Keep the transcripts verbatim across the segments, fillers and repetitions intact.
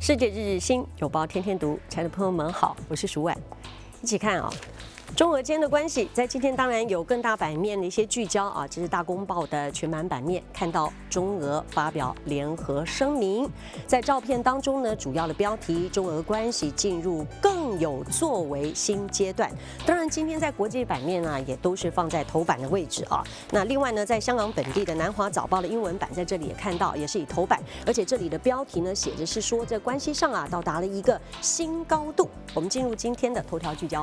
世界日日新，有报天天读，亲爱的朋友们好，我是舒婉，一起看啊、哦。中俄间的关系，在今天当然有更大版面的一些聚焦啊，这是大公报的全版版面，看到中俄发表联合声明，在照片当中呢，主要的标题：中俄关系进入更有作为新阶段。当然，今天在国际版面啊，也都是放在头版的位置啊。那另外呢，在香港本地的南华早报的英文版在这里也看到，也是以头版，而且这里的标题呢写着是说，这关系上啊到达了一个新高度。我们进入今天的头条聚焦。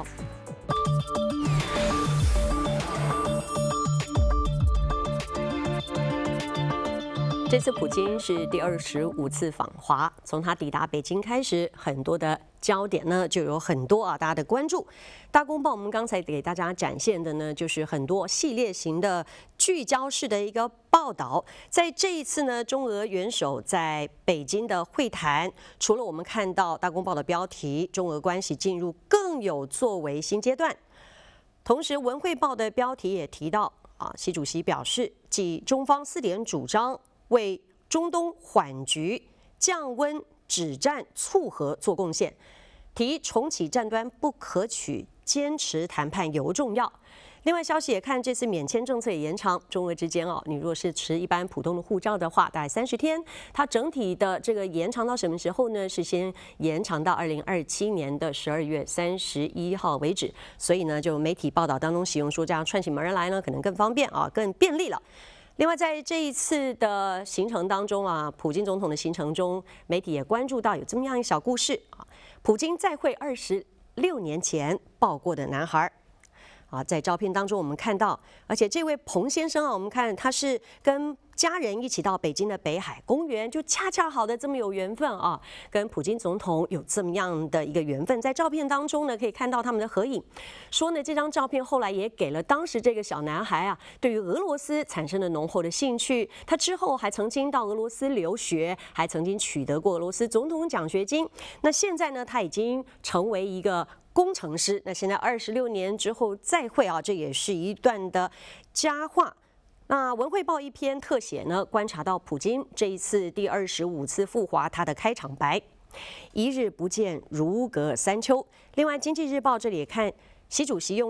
这次普京是第二十五次访华，从他抵达北京开始，很多的焦点呢就有很多啊，大家的关注。大公报我们刚才给大家展现的呢，就是很多系列型的聚焦式的一个报道。在这一次呢，中俄元首在北京的会谈，除了我们看到大公报的标题“中俄关系进入更有作为新阶段”，同时文汇报的标题也提到啊，习主席表示，继中方四点主张。为中东缓局、降温、止战、促和做贡献，提重启战端不可取，坚持谈判尤重要。另外消息也看，这次免签政策也延长，中俄之间哦，你若是持一般普通的护照的话，大概三十天。它整体的这个延长到什么时候呢？是先延长到二零二七年的十二月三十一号为止。所以呢，就媒体报道当中形容说，这样串起门来呢，可能更方便啊，更便利了。另外，在这一次的行程当中啊，普京总统的行程中，媒体也关注到有这么样一个小故事啊。普京再会二十六年前抱过的男孩啊，在照片当中我们看到，而且这位彭先生啊，我们看他是跟家人一起到北京的北海公园，就恰恰好的这么有缘分啊，跟普京总统有这么样的一个缘分。在照片当中呢，可以看到他们的合影。说呢，这张照片后来也给了当时这个小男孩啊，对于俄罗斯产生了浓厚的兴趣。他之后还曾经到俄罗斯留学，还曾经取得过俄罗斯总统奖学金。那现在呢，他已经成为一个工程师。那现在二十六年之后再会啊，这也是一段的佳话。那文汇报一篇特写呢，观察到普京这一次第二十五次赴华，他的开场白，一日不见如隔三秋。另外，经济日报这里也看习主席用。